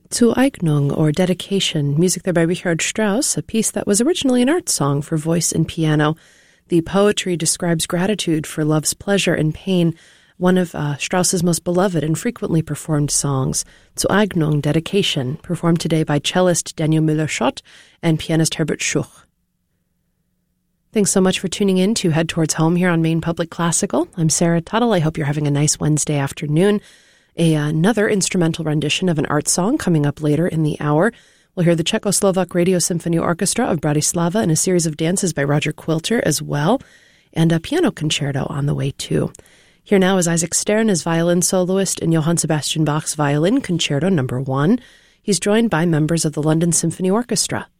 Zueignung, or Dedication, music there by Richard Strauss, a piece that was originally an art song for voice and piano. The poetry describes gratitude for love's pleasure and pain, one of Strauss's most beloved and frequently performed songs. Zueignung, Dedication, performed today by cellist Daniel Müller-Schott and pianist Herbert Schuch. Thanks so much for tuning in to Head Towards Home here on Maine Public Classical. I'm Sarah Tuttle. I hope you're having a nice Wednesday afternoon. Another instrumental rendition of an art song coming up later in the hour. We'll hear the Czechoslovak Radio Symphony Orchestra of Bratislava and a series of dances by Roger Quilter as well, and a piano concerto on the way too. Here now is Isaac Stern as violin soloist in Johann Sebastian Bach's Violin Concerto No. 1. He's joined by members of the London Symphony Orchestra.